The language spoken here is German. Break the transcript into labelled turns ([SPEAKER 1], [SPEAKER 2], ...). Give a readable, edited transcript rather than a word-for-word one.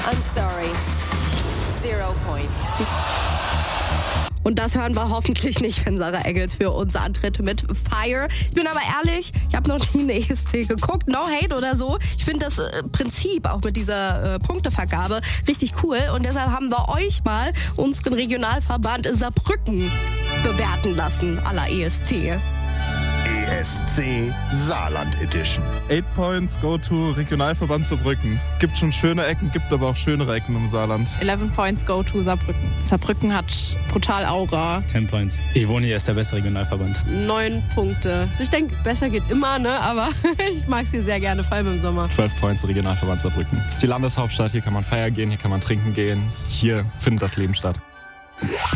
[SPEAKER 1] I'm sorry. 0 points.
[SPEAKER 2] Und das hören wir hoffentlich nicht, wenn Sarah Engels für uns antritt mit Fire. Ich bin aber ehrlich, ich habe noch nie eine ESC geguckt. No hate oder so. Ich finde das Prinzip auch mit dieser Punktevergabe richtig cool. Und deshalb haben wir euch mal unseren Regionalverband Saarbrücken bewerten lassen, à la ESC.
[SPEAKER 3] ESC Saarland Edition.
[SPEAKER 4] 8 Points go to Regionalverband Saarbrücken. Gibt schon schöne Ecken, gibt aber auch schönere Ecken im Saarland.
[SPEAKER 5] 11 Points go to Saarbrücken. Saarbrücken hat brutal Aura.
[SPEAKER 6] 10 Points. Ich wohne hier, ist der beste Regionalverband.
[SPEAKER 7] 9 Punkte. Ich denke, besser geht immer, ne? Aber ich mag sie sehr gerne, vor allem im Sommer.
[SPEAKER 8] 12 Points Regionalverband Saarbrücken. Das ist die Landeshauptstadt, hier kann man feiern gehen, hier kann man trinken gehen. Hier findet das Leben statt.